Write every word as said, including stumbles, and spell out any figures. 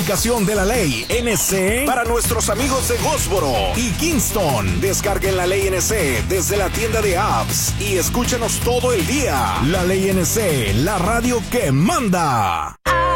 aplicación de La Ley N C para nuestros amigos de Gósboro y Kingston. Descarguen La Ley N C desde la tienda de apps y escúchenos todo el día. La Ley N C, la radio que manda.